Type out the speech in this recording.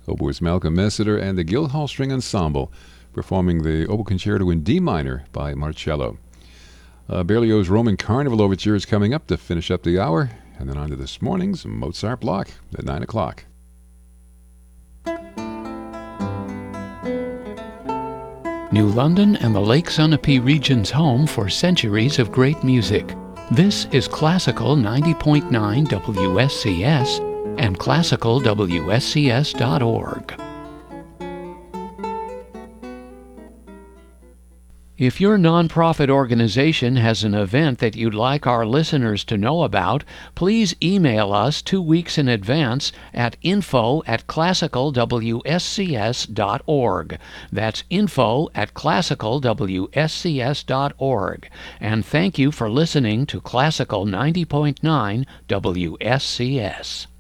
Oboist Malcolm Messiter and the Guildhall String Ensemble performing the Oboe Concerto in D minor by Marcello. Berlioz's Roman Carnival Overture is coming up to finish up the hour, and then on to this morning's Mozart block at 9 o'clock. New London and the Lake Sunapee region's home for centuries of great music. This is Classical 90.9 WSCS and classicalwscs.org. If your nonprofit organization has an event that you'd like our listeners to know about, please email us 2 weeks in advance at info@classicalwscs.org. That's info@classicalwscs.org. And thank you for listening to Classical 90.9 WSCS.